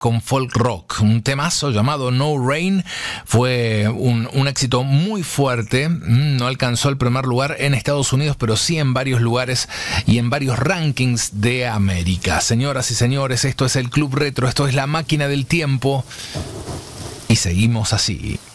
con folk rock. Un temazo llamado No Rain fue un éxito muy fuerte. No alcanzó el primer lugar en Estados Unidos, pero sí en varios lugares y en varios rankings de América. Señoras y señores, esto es el Club Retro, esto es La Máquina del Tiempo y seguimos así.